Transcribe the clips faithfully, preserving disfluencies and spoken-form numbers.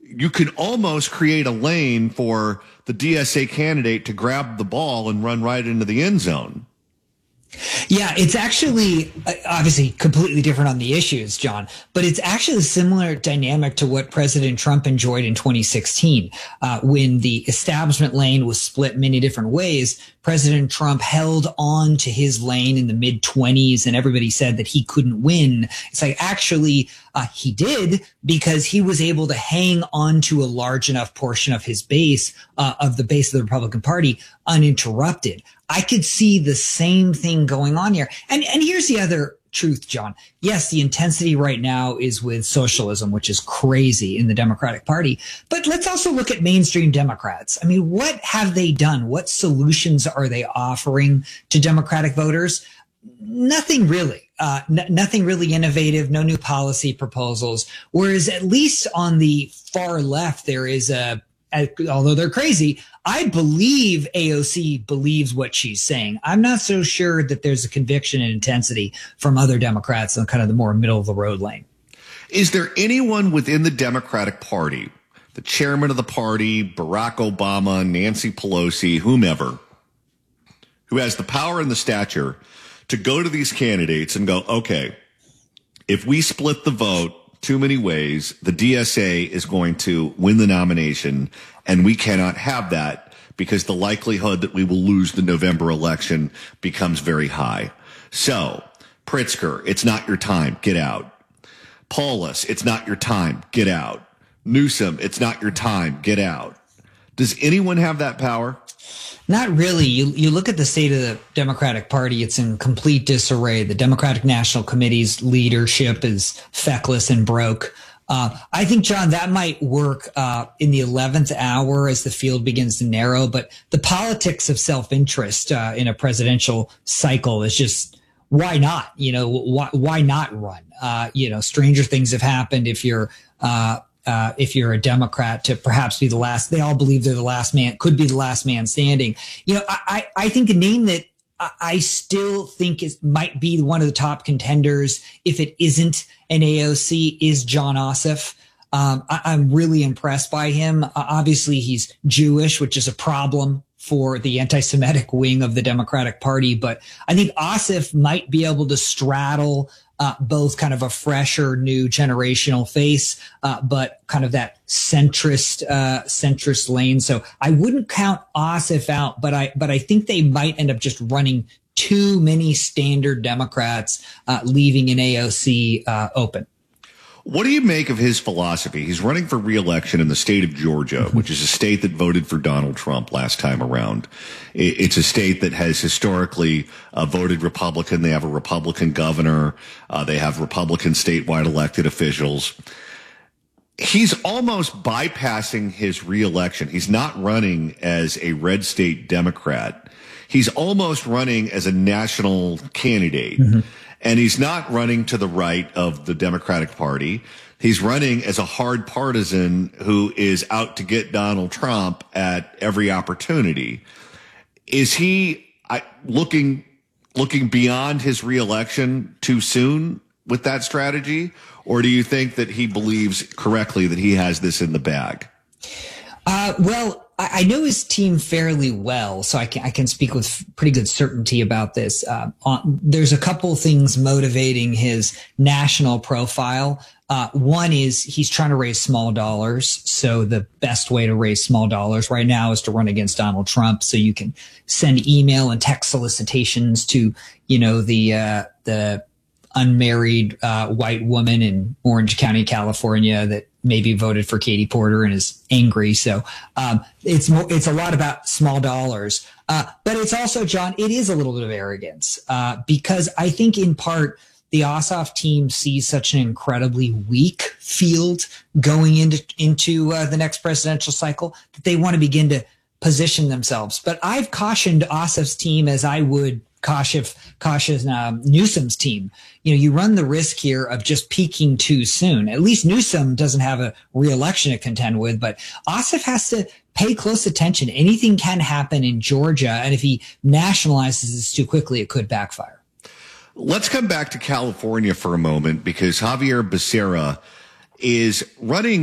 you could almost create a lane for the D S A candidate to grab the ball and run right into the end zone. Yeah, it's actually uh, obviously completely different on the issues, John, but it's actually a similar dynamic to what President Trump enjoyed in twenty sixteen, uh, when the establishment lane was split many different ways. President Trump held on to his lane in the mid twenties and everybody said that he couldn't win. It's like, actually, uh, he did, because he was able to hang on to a large enough portion of his base, uh, of the base of the Republican Party uninterrupted. I could see the same thing going on here. And, and here's the other truth, John. Yes, the intensity right now is with socialism, which is crazy in the Democratic Party. But let's also look at mainstream Democrats. I mean, what have they done? What solutions are they offering to Democratic voters? Nothing really. Uh, n- nothing really innovative, no new policy proposals. Whereas at least on the far left, there is a, a although they're crazy, I believe A O C believes what she's saying. I'm not so sure that there's a conviction and intensity from other Democrats on kind of the more middle of the road lane. Is there anyone within the Democratic Party, the chairman of the party, Barack Obama, Nancy Pelosi, whomever, who has the power and the stature to go to these candidates and go, okay, if we split the vote too many ways, the D S A is going to win the nomination, and we cannot have that because the likelihood that we will lose the November election becomes very high. So, Pritzker, it's not your time. Get out. Paulus, it's not your time. Get out. Newsom, it's not your time. Get out. Does anyone have that power? Not really. You you look at the state of the Democratic Party, it's in complete disarray. The Democratic National Committee's leadership is feckless and broke. Uh, I think, John, that might work uh, in the eleventh hour as the field begins to narrow. But the politics of self-interest uh, in a presidential cycle is just, why not? You know, why, why not run? Uh, you know, stranger things have happened if you're uh Uh, if you're a Democrat, to perhaps be the last. They all believe they're the last man, could be the last man standing. You know, I, I, I think a name that I, I still think is might be one of the top contenders, if it isn't an A O C, is Jon Ossoff. Um, I, I'm really impressed by him. Uh, obviously, he's Jewish, which is a problem for the anti-Semitic wing of the Democratic Party. But I think Ossoff might be able to straddle Uh, both kind of a fresher, new generational face, uh, but kind of that centrist, uh, centrist lane. So I wouldn't count Ossoff out, but I, but I think they might end up just running too many standard Democrats, uh, leaving an A O C, uh, open. What do you make of his philosophy? He's running for re-election in the state of Georgia, mm-hmm. which is a state that voted for Donald Trump last time around. It's a state that has historically uh, voted Republican. They have a Republican governor. Uh, they have Republican statewide elected officials. He's almost bypassing his re-election. He's not running as a red state Democrat. He's almost running as a national candidate. Mm-hmm. And he's not running to the right of the Democratic Party. He's running as a hard partisan who is out to get Donald Trump at every opportunity. Is he I, looking looking beyond his reelection too soon with that strategy? Or do you think that he believes correctly that he has this in the bag? Uh, well, I know his team fairly well, so I can I can speak with pretty good certainty about this. Uh, on, there's a couple things motivating his national profile. Uh, one is he's trying to raise small dollars. So the best way to raise small dollars right now is to run against Donald Trump. So you can send email and text solicitations to, you know, the uh, the unmarried uh, white woman in Orange County, California, that maybe voted for Katie Porter and is angry. So um, it's more, it's a lot about small dollars. Uh, but it's also, John, it is a little bit of arrogance uh, because I think in part the Ossoff team sees such an incredibly weak field going into into uh, the next presidential cycle that they want to begin to position themselves. But I've cautioned Ossoff's team as I would caution, caution um, Newsom's team. You know, you run the risk here of just peaking too soon. At least Newsom doesn't have a re-election to contend with, but Ossoff has to pay close attention. Anything can happen in Georgia, and if he nationalizes this too quickly, it could backfire. Let's come back to California for a moment, because Xavier Becerra is running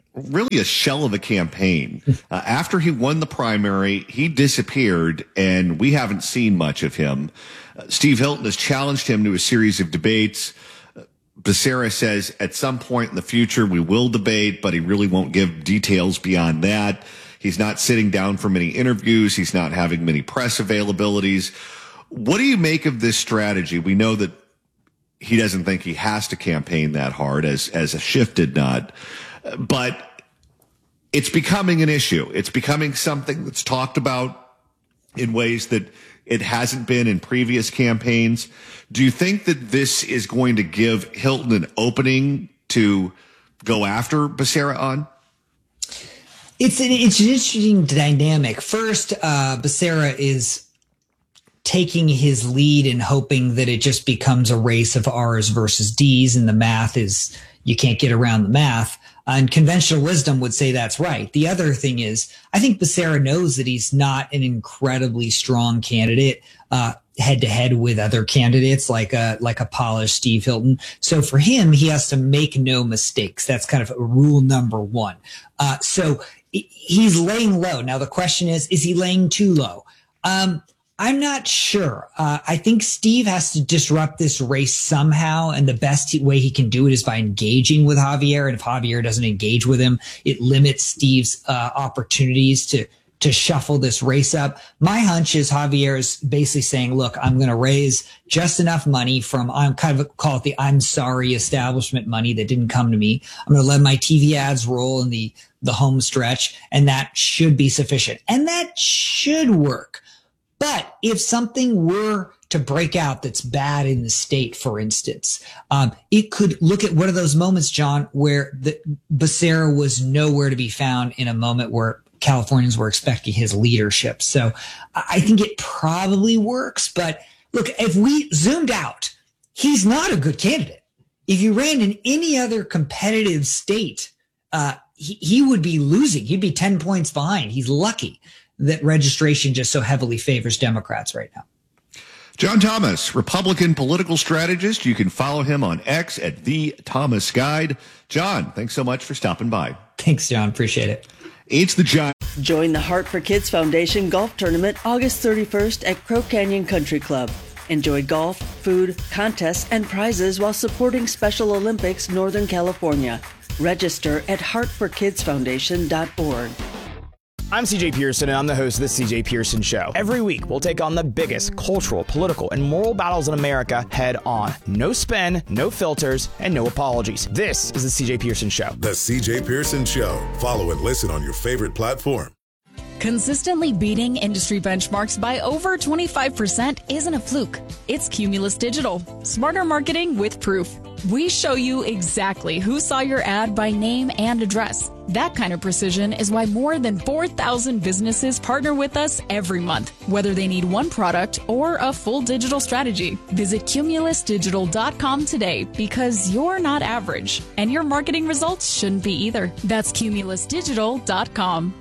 really a shell of a campaign. Uh, after he won the primary, he disappeared, and we haven't seen much of him. Uh, Steve Hilton has challenged him to a series of debates. Uh, Becerra says at some point in the future we will debate, but he really won't give details beyond that. He's not sitting down for many interviews. He's not having many press availabilities. What do you make of this strategy? We know that he doesn't think he has to campaign that hard, as as a Schiff did not. But it's becoming an issue. It's becoming something that's talked about in ways that it hasn't been in previous campaigns. Do you think that this is going to give Hilton an opening to go after Becerra on? It's an, it's an interesting dynamic. First, uh, Becerra is taking his lead and hoping that it just becomes a race of R's versus D's, and the math is, you can't get around the math. And conventional wisdom would say that's right. The other thing is, I think Becerra knows that he's not an incredibly strong candidate uh, head to head with other candidates like a like a polished Steve Hilton. So for him, he has to make no mistakes. That's kind of rule number one. Uh, so he's laying low. Now the question is, is he laying too low? Um, I'm not sure. Uh, I think Steve has to disrupt this race somehow, and the best he, way he can do it is by engaging with Javier. And if Javier doesn't engage with him, it limits Steve's uh, opportunities to to shuffle this race up. My hunch is Javier is basically saying, look, I'm going to raise just enough money from, I'm kind of call it the I'm sorry establishment money that didn't come to me. I'm going to let my T V ads roll in the the home stretch, and that should be sufficient. And that should work. But if something were to break out that's bad in the state, for instance, um, it could look at one of those moments, John, where the Becerra was nowhere to be found in a moment where Californians were expecting his leadership. So I think it probably works. But look, if we zoomed out, he's not a good candidate. If you ran in any other competitive state, uh, he, he would be losing. He'd be ten points behind. He's lucky that registration just so heavily favors Democrats right now. John Thomas, Republican political strategist. You can follow him on X at The Thomas Guide. John, thanks so much for stopping by. Thanks, John. Appreciate it. It's the John. Join the Heart for Kids Foundation Golf Tournament August thirty-first at Crow Canyon Country Club. Enjoy golf, food, contests, and prizes while supporting Special Olympics Northern California. Register at heart for kids foundation dot org. I'm C J Pearson, and I'm the host of The C J Pearson Show. Every week, we'll take on the biggest cultural, political, and moral battles in America head on. No spin, no filters, and no apologies. This is The C J Pearson Show. The C J Pearson Show. Follow and listen on your favorite platform. Consistently beating industry benchmarks by over twenty-five percent isn't a fluke. It's Cumulus Digital. Smarter marketing with proof. We show you exactly who saw your ad by name and address. That kind of precision is why more than four thousand businesses partner with us every month, whether they need one product or a full digital strategy. Visit cumulus digital dot com today, because you're not average, and your marketing results shouldn't be either. That's cumulus digital dot com.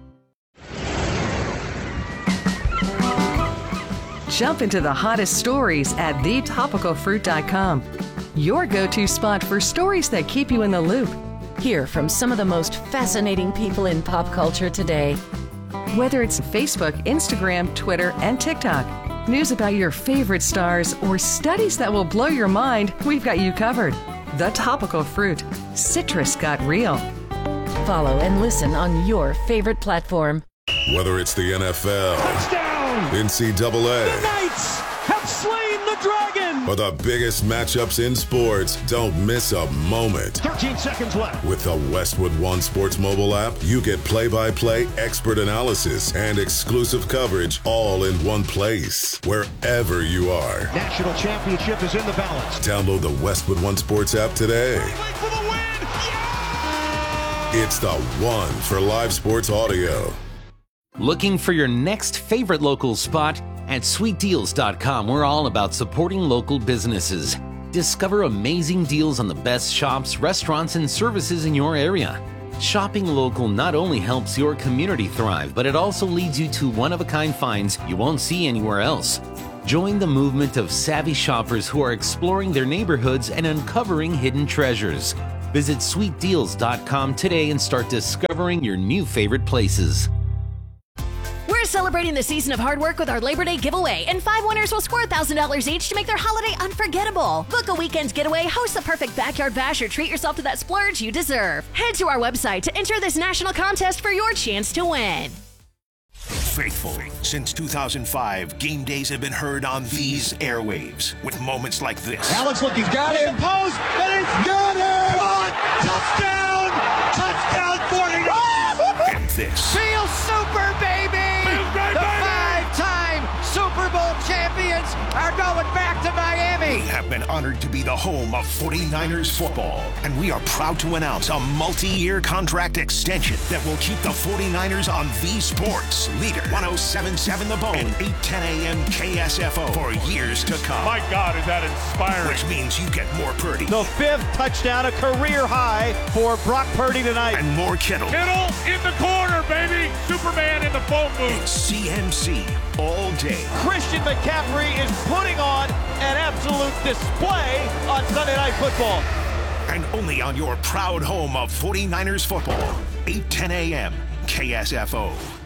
Jump into the hottest stories at the topical fruit dot com. Your go-to spot for stories that keep you in the loop. Hear from some of the most fascinating people in pop culture today. Whether it's Facebook, Instagram, Twitter, and TikTok, news about your favorite stars, or studies that will blow your mind, we've got you covered. The Topical Fruit. Citrus got real. Follow and listen on your favorite platform. Whether it's the N F L, touchdown, N C double A, the Knights have slain the dragon, or the biggest matchups in sports, don't miss a moment. thirteen seconds left. With the Westwood One Sports mobile app, you get play-by-play expert analysis and exclusive coverage all in one place, wherever you are. National championship is in the balance. Download the Westwood One Sports app today. For the win. Yeah! It's the one for live sports audio. Looking for your next favorite local spot? At sweet deals dot com, we're all about supporting local businesses. Discover amazing deals on the best shops, restaurants, and services in your area. Shopping local not only helps your community thrive, but it also leads you to one-of-a-kind finds you won't see anywhere else. Join the movement of savvy shoppers who are exploring their neighborhoods and uncovering hidden treasures. Visit sweet deals dot com today and start discovering your new favorite places. We're celebrating the season of hard work with our Labor Day giveaway, and five winners will score one thousand dollars each to make their holiday unforgettable. Book a weekend's getaway, host the perfect backyard bash, or treat yourself to that splurge you deserve. Head to our website to enter this national contest for your chance to win. Faithful. Since two thousand five, game days have been heard on these airwaves with moments like this. Alex looking, got him. Pose, and it's got him. Touchdown! Touchdown, forty-nine! And this. Feel super, baby! The five-time Super Bowl champions are going back to Miami. We have been honored to be the home of forty-niners football, and we are proud to announce a multi-year contract extension that will keep the forty-niners on the sports leader. ten seventy-seven The Bone and eight ten a.m. K S F O for years to come. My God, is that inspiring. Which means you get more Purdy. The fifth touchdown, a career high for Brock Purdy tonight. And more Kittle. Kittle in the corner, baby. Superman in the phone booth. It's C M C all day. Christian McCaffrey is putting on an absolute display on Sunday Night Football. And only on your proud home of forty-niners football, eight ten a.m. K S F O.